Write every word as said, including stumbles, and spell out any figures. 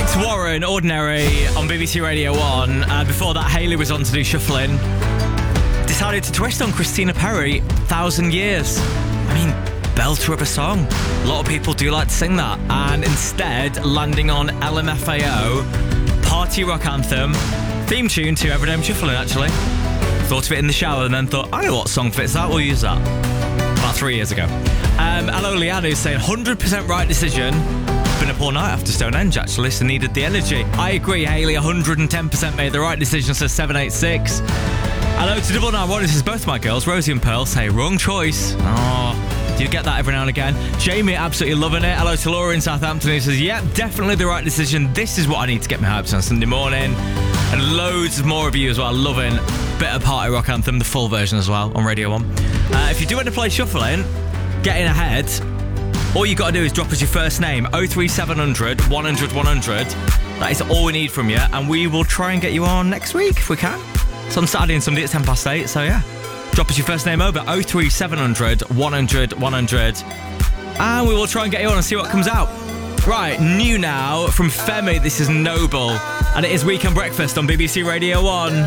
Warren, Ordinary on B B C Radio one. Uh, before that, Hayley was on to do Shuffling. Decided to twist on Christina Perri, Thousand Years. I mean, belter of a song. A lot of people do like to sing that. And instead, landing on L M F A O, party rock anthem, theme tune to Everyday I'm Shuffling, actually. Thought of it in the shower and then thought, I know what song fits that, we'll use that. About three years ago. Um, hello, Leanne, who's saying one hundred percent right decision. Been up all night after Stonehenge, actually, so needed the energy. I agree, Hayley, one hundred ten percent made the right decision, says seven eight six. Hello to Double Nine One, this is both my girls, Rosie and Pearl, say wrong choice. Oh, do you get that every now and again? Jamie, absolutely loving it. Hello to Laura in Southampton, who says, yep, definitely the right decision. This is what I need to get my hypes on Sunday morning. And loads more of you as well, loving bit of party rock anthem, the full version as well, on Radio one. Uh, if you do want to play Shuffling, get in ahead. All you got to do is drop us your first name, oh three seven hundred, one hundred, one hundred. That is all we need from you, and we will try and get you on next week if we can. It's on Saturday and Sunday at ten past eight, so yeah. Drop us your first name over, oh three seven hundred, one hundred, one hundred. And we will try and get you on and see what comes out. Right, new now from Femi, this is Noble. And it is Weekend Breakfast on B B C Radio one.